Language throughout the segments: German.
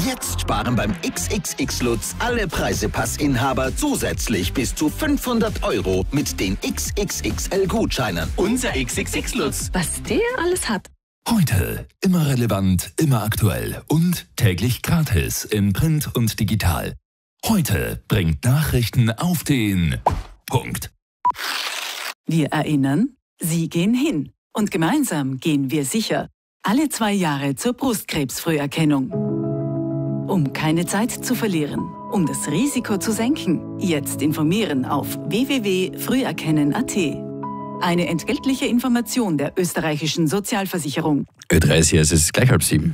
Jetzt sparen beim XXX Lutz alle Preisepassinhaber zusätzlich bis zu 500 € mit den XXXL-Gutscheinen. Unser XXX Lutz. Was der alles hat. Heute immer relevant, immer aktuell und täglich gratis in Print und digital. Heute bringt Nachrichten auf den Punkt. Wir erinnern, Sie gehen hin. Und gemeinsam gehen wir sicher. Alle 2 Jahre zur Brustkrebsfrüherkennung. Um keine Zeit zu verlieren, um das Risiko zu senken, jetzt informieren auf www.früherkennen.at. Eine entgeltliche Information der österreichischen Sozialversicherung. Ö30, es ist gleich 6:30.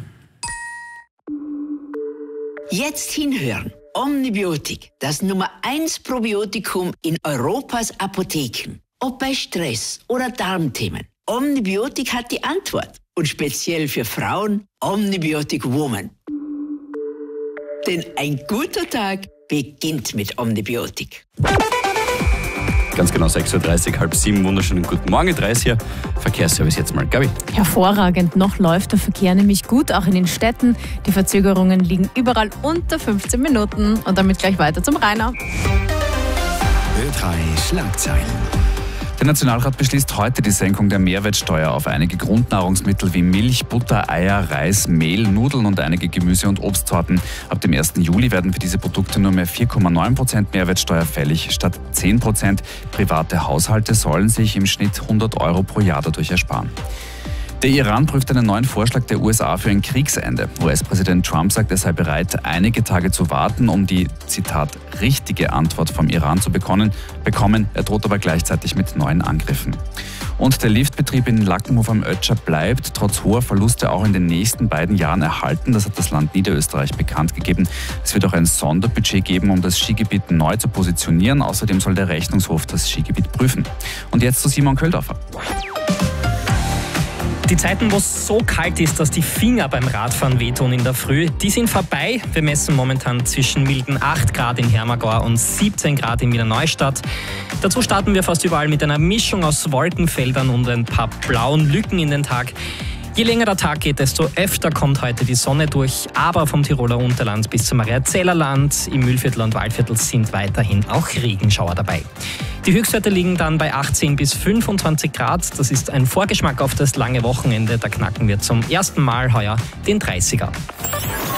Jetzt hinhören. Omnibiotik, das Nummer 1 Probiotikum in Europas Apotheken. Ob bei Stress oder Darmthemen. Omnibiotik hat die Antwort. Und speziell für Frauen Omnibiotik Woman. Denn ein guter Tag beginnt mit Omnibiotik. Ganz genau 6:30 Uhr, 6:30, wunderschönen guten Morgen, 30 hier. Verkehrsservice jetzt mal, Gabi. Hervorragend, noch läuft der Verkehr nämlich gut, auch in den Städten. Die Verzögerungen liegen überall unter 15 Minuten. Und damit gleich weiter zum Rainer. Ö3 Schlagzeilen. Der Nationalrat beschließt heute die Senkung der Mehrwertsteuer auf einige Grundnahrungsmittel wie Milch, Butter, Eier, Reis, Mehl, Nudeln und einige Gemüse- und Obstsorten. Ab dem 1. Juli werden für diese Produkte nur mehr 4,9% Mehrwertsteuer fällig statt 10%. Private Haushalte sollen sich im Schnitt 100 € pro Jahr dadurch ersparen. Der Iran prüft einen neuen Vorschlag der USA für ein Kriegsende. US-Präsident Trump sagt, er sei bereit, einige Tage zu warten, um die, Zitat, richtige Antwort vom Iran zu bekommen. Er droht aber gleichzeitig mit neuen Angriffen. Und der Liftbetrieb in Lackenhof am Ötscher bleibt trotz hoher Verluste auch in den nächsten beiden Jahren erhalten. Das hat das Land Niederösterreich bekannt gegeben. Es wird auch ein Sonderbudget geben, um das Skigebiet neu zu positionieren. Außerdem soll der Rechnungshof das Skigebiet prüfen. Und jetzt zu Simon Köldorfer. Die Zeiten, wo es so kalt ist, dass die Finger beim Radfahren wehtun in der Früh, die sind vorbei. Wir messen momentan zwischen milden 8 Grad in Hermagor und 17 Grad in Wiener Neustadt. Dazu starten wir fast überall mit einer Mischung aus Wolkenfeldern und ein paar blauen Lücken in den Tag. Je länger der Tag geht, desto öfter kommt heute die Sonne durch, aber vom Tiroler Unterland bis zum Mariazellerland, im Mühlviertel und Waldviertel sind weiterhin auch Regenschauer dabei. Die Höchstwerte liegen dann bei 18 bis 25 Grad. Das ist ein Vorgeschmack auf das lange Wochenende. Da knacken wir zum ersten Mal heuer den 30er.